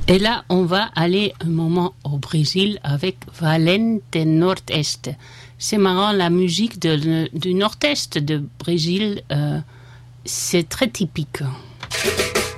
Et là, on va aller un moment au Brésil avec Valente Nord-Est. C'est marrant, la musique du Nord-Est du Brésil, c'est très typique.